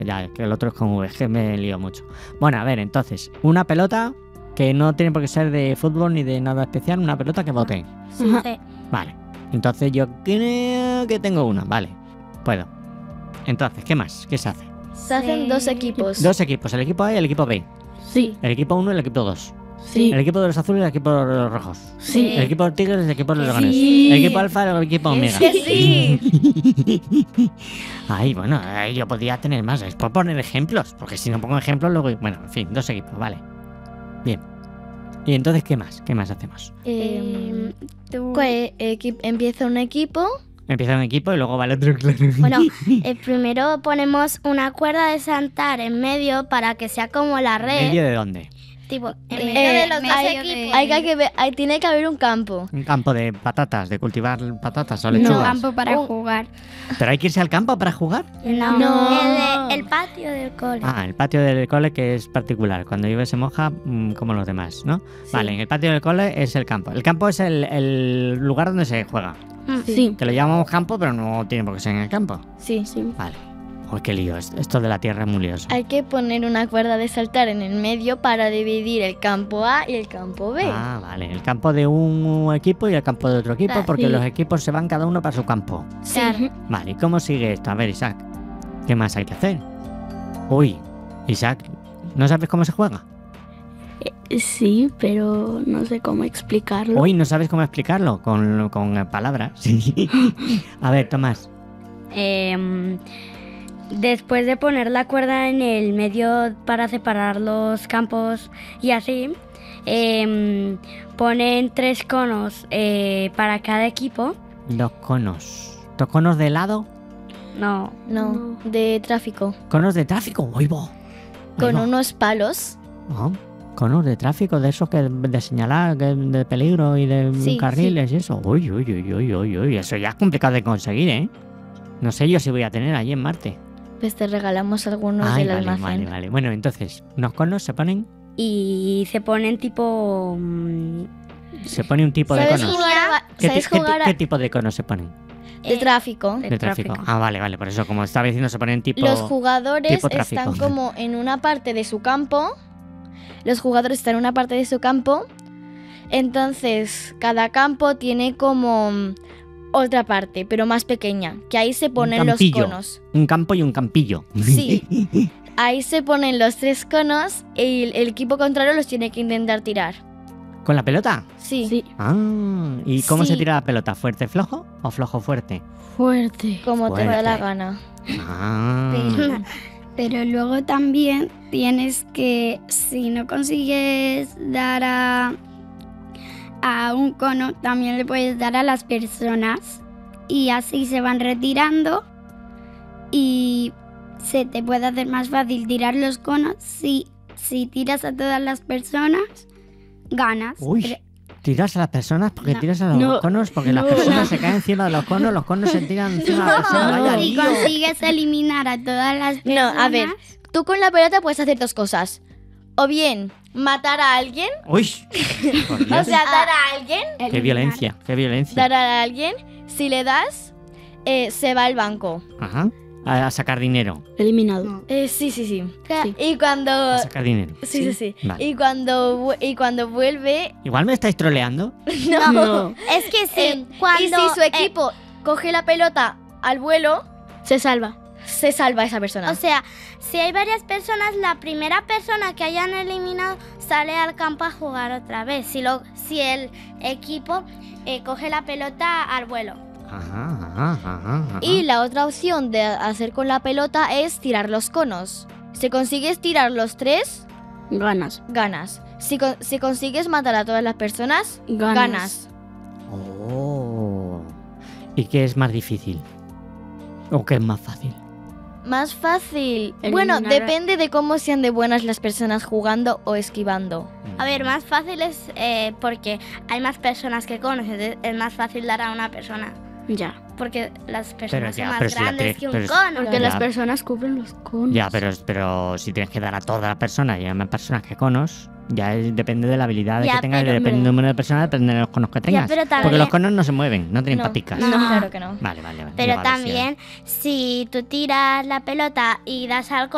Ya, que el otro es con V, es que me lío mucho. Bueno, a ver, entonces, una pelota que no tiene por qué ser de fútbol ni de nada especial, una pelota que bote. Sí. Vale, entonces yo creo que tengo una, vale, puedo. Entonces, ¿qué más? ¿Qué se hace? Se hacen dos equipos. Dos equipos, el equipo A y el equipo B. Sí. El equipo 1 y el equipo 2. Sí. El equipo de los azules y el equipo de los rojos. Sí. El equipo de los tigres y el equipo de los dragones. Sí. El equipo alfa y el equipo omega. Sí. Ay, bueno, yo podría tener más. Es por poner ejemplos. Porque si no pongo ejemplos, luego. Bueno, en fin, dos equipos, vale. Bien. ¿Y entonces qué más? ¿Qué más hacemos? Empieza un equipo. Empieza un equipo y luego va el otro, claro. Bueno, primero ponemos una cuerda de saltar en medio para que sea como la ¿En red. medio de dónde? Tipo, en medio de los dos equipos. Ahí tiene que haber un campo. Un campo de patatas, de cultivar patatas o No, lechugas. campo para jugar. ¿Pero hay que irse al campo para jugar? No. El patio del cole. Ah, el patio del cole, que es particular. Cuando llueve se moja como los demás, ¿no? Sí. Vale, en el patio del cole es el campo. El campo es el lugar donde se juega. Sí. Que lo llamamos campo, pero no tiene por qué ser en el campo. Sí. Vale. Uy, qué lío. Esto de la tierra es muy lioso. Hay que poner una cuerda de saltar en el medio para dividir el campo A y el campo B. Ah, vale. El campo de un equipo y el campo de otro equipo, Claro. porque Sí. los equipos se van cada uno para su campo. Sí. Vale, ¿y cómo sigue esto? A ver, Isaac, ¿qué más hay que hacer? Uy, Isaac, ¿no sabes cómo se juega? Sí, pero no sé cómo explicarlo. Uy, ¿no sabes cómo explicarlo? Con palabras. Sí. A ver, Tomás. Después de poner la cuerda en el medio para separar los campos y así, ponen 3 conos para cada equipo. Los conos. ¿Los conos de helado? No, No, de tráfico. ¿Conos de tráfico? ¡Oigo! Con unos palos. Conos de tráfico, de esos que de señalar, que de peligro y de Sí, carriles y eso. Uy, uy, uy, uy, uy, uy. Eso ya es complicado de conseguir, ¿eh? No sé yo si voy a tener allí en Marte. Pues te regalamos algunos Ay, del vale, almacén. vale. Bueno, entonces, unos conos se ponen... y se ponen tipo... Se pone un tipo de ¿Sabes conos. jugar a- ¿Qué, ¿sabes qué jugar a- qué tipo de conos se ponen? de tráfico? De tráfico. Ah, vale, vale. Por eso, como estaba diciendo, se ponen tipo... Los jugadores tipo tráfico. están como en una parte de su campo. Los jugadores están en una parte de su campo. Entonces, cada campo tiene como otra parte, pero más pequeña. Que ahí se ponen los campillo. conos. Un campo y un campillo. Sí. Ahí se ponen los 3 conos y el equipo contrario los tiene que intentar tirar. ¿Con la pelota? Sí. Sí. Ah, ¿y cómo se Sí. tira la pelota? ¿Fuerte, flojo o flojo, fuerte? Fuerte. Como te da la Fuerte. gana. Ah, Pero luego también tienes que, si no consigues dar a un cono, también le puedes dar a las personas y así se van retirando y se te puede hacer más fácil tirar los conos. Si tiras a todas las personas, ganas. uy. ¿Tiras a las personas? ¿Porque No. tiras a los No, conos? Porque las personas se caen encima de los conos se tiran encima de la persona. Vaya Si lío. consigues eliminar a todas las No, personas, a ver, tú con la pelota puedes hacer 2 cosas. O bien matar a alguien, Uy, por o Dios. sea, dar a alguien, Qué eliminar. violencia, qué violencia. dar a alguien. Si le das, se va al banco. Ajá. A sacar dinero. Eliminado. Sí. Sí. Y cuando... A sacar dinero. Sí. Vale. Y cuando vuelve... Igual me estáis troleando. No. Es que sí, eh, cuando... y si su equipo coge la pelota al vuelo, Se salva. se salva esa persona. O sea, si hay varias personas, la primera persona que hayan eliminado sale al campo a jugar otra vez. Si el equipo coge la pelota al vuelo. Ajá. Y la otra opción de hacer con la pelota es tirar los conos. Si consigues tirar los 3, Ganas. ganas. Si consigues matar a todas las personas, ganas. Oh. ¿Y qué es más difícil? ¿O qué es más fácil? Más fácil. Eliminar Bueno, a- depende de cómo sean de buenas las personas jugando o esquivando. A ver, más fácil es porque hay más personas que conoces. Es más fácil dar a una persona. Ya. Porque las personas ya, son pero más si la grandes tienes- que un pero si- cono. Porque Ya. las personas cubren los conos. Ya, pero si tienes que dar a todas las personas y hay más personas que conos, ya depende de la habilidad Ya, que tengas, pero- depende del número de personas, depende de los conos que tengas. pero también- Porque los conos no se mueven, no tienen No, paticas. no, claro que no. Vale. Pero Vale, sí, también, si tú tiras la pelota y das al